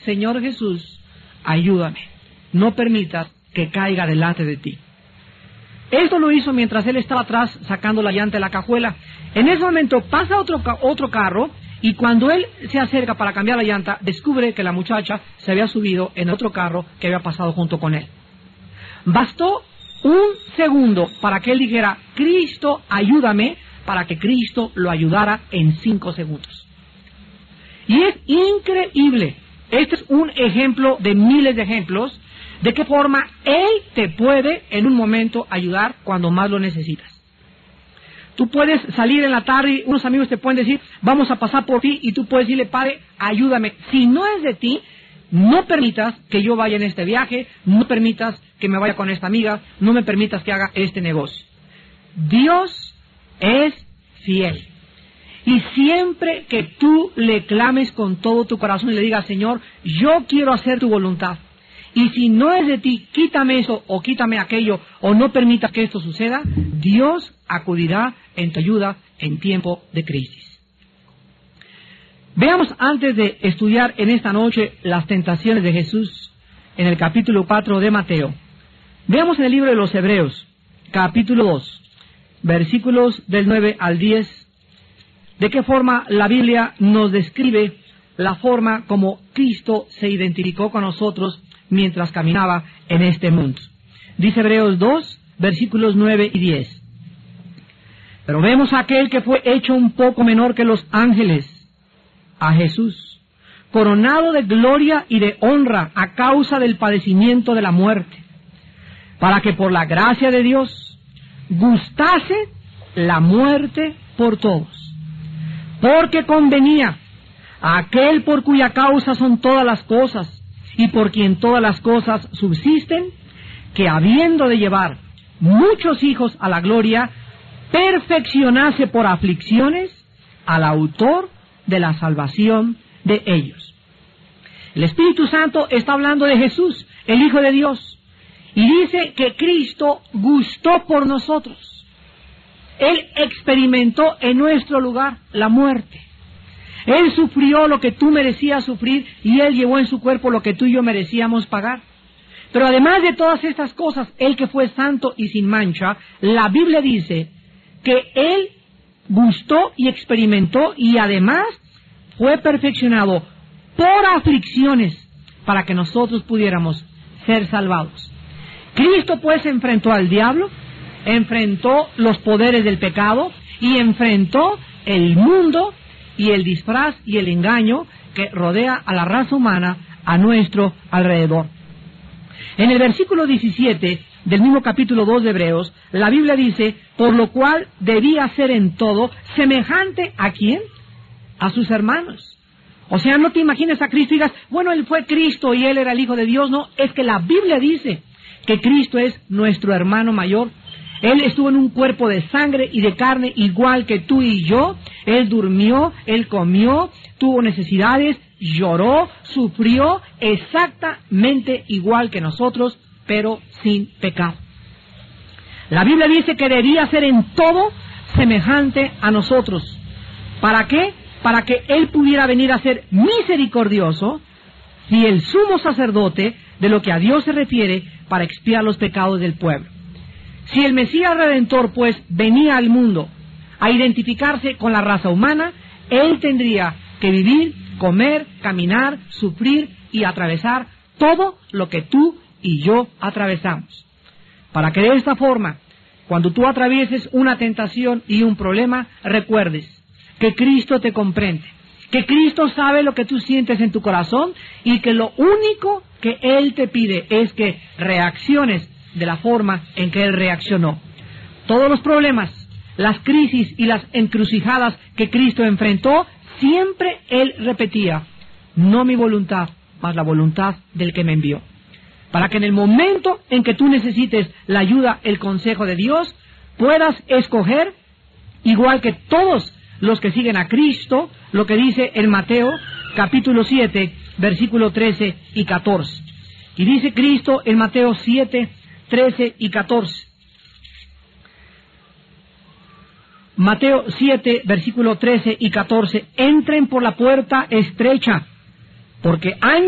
Señor Jesús, ayúdame, no permitas que caiga delante de ti. Esto lo hizo mientras él estaba atrás sacando la llanta de la cajuela. En ese momento pasa otro carro, y cuando él se acerca para cambiar la llanta, descubre que la muchacha se había subido en otro carro que había pasado junto con él. Bastó un segundo para que él dijera, Cristo, ayúdame, para que Cristo lo ayudara en 5 segundos. Y es increíble. Este es un ejemplo de miles de ejemplos de qué forma Él te puede en un momento ayudar cuando más lo necesitas. Tú puedes salir en la tarde y unos amigos te pueden decir, vamos a pasar por ti, y tú puedes decirle, Padre, ayúdame. Si no es de ti, no permitas que yo vaya en este viaje, no permitas que me vaya con esta amiga, no me permitas que haga este negocio. Dios es fiel. Y siempre que tú le clames con todo tu corazón y le digas, Señor, yo quiero hacer tu voluntad, y si no es de ti, quítame eso o quítame aquello, o no permita que esto suceda, Dios acudirá en tu ayuda en tiempo de crisis. Veamos, antes de estudiar en esta noche las tentaciones de Jesús, en el capítulo 4 de Mateo, veamos en el libro de los Hebreos, capítulo 2, versículos del 9 al 10, de qué forma la Biblia nos describe la forma como Cristo se identificó con nosotros mientras caminaba en este mundo. Dice Hebreos 2, versículos 9 y 10. Pero vemos a aquel que fue hecho un poco menor que los ángeles, a Jesús, coronado de gloria y de honra a causa del padecimiento de la muerte, para que por la gracia de Dios gustase la muerte por todos. Porque convenía a aquel por cuya causa son todas las cosas, y por quien todas las cosas subsisten, que habiendo de llevar muchos hijos a la gloria, perfeccionase por aflicciones al autor de la salvación de ellos. El Espíritu Santo está hablando de Jesús, el Hijo de Dios, y dice que Cristo gustó por nosotros. Él experimentó en nuestro lugar la muerte. Él sufrió lo que tú merecías sufrir, y Él llevó en su cuerpo lo que tú y yo merecíamos pagar. Pero además de todas estas cosas, Él que fue santo y sin mancha, la Biblia dice que Él gustó y experimentó, y además fue perfeccionado por aflicciones para que nosotros pudiéramos ser salvados. Cristo pues enfrentó al diablo, enfrentó los poderes del pecado, y enfrentó el mundo y el disfraz y el engaño que rodea a la raza humana a nuestro alrededor. En el versículo 17 del mismo capítulo 2 de Hebreos, la Biblia dice, por lo cual debía ser en todo semejante ¿a quién? A sus hermanos. O sea, no te imagines a Cristo y digas, bueno, Él fue Cristo y Él era el Hijo de Dios. No, es que la Biblia dice que Cristo es nuestro hermano mayor. Él estuvo en un cuerpo de sangre y de carne igual que tú y yo. Él durmió, Él comió, tuvo necesidades, lloró, sufrió exactamente igual que nosotros, pero sin pecado. La Biblia dice que debía ser en todo semejante a nosotros. ¿Para qué? Para que Él pudiera venir a ser misericordioso y el sumo sacerdote de lo que a Dios se refiere para expiar los pecados del pueblo. Si el Mesías Redentor, pues, venía al mundo a identificarse con la raza humana, Él tendría que vivir, comer, caminar, sufrir y atravesar todo lo que tú y yo atravesamos. Para que de esta forma, cuando tú atravieses una tentación y un problema, recuerdes que Cristo te comprende, que Cristo sabe lo que tú sientes en tu corazón, y que lo único que Él te pide es que reacciones de la forma en que Él reaccionó. Todos los problemas, las crisis y las encrucijadas que Cristo enfrentó, siempre Él repetía, no mi voluntad, mas la voluntad del que me envió. Para que en el momento en que tú necesites la ayuda, el consejo de Dios, puedas escoger, igual que todos los que siguen a Cristo, lo que dice en Mateo capítulo 7, versículo 13 y 14. Y dice Cristo en Mateo 7, 13 y 14. Mateo 7, versículo 13 y 14. Entren por la puerta estrecha, porque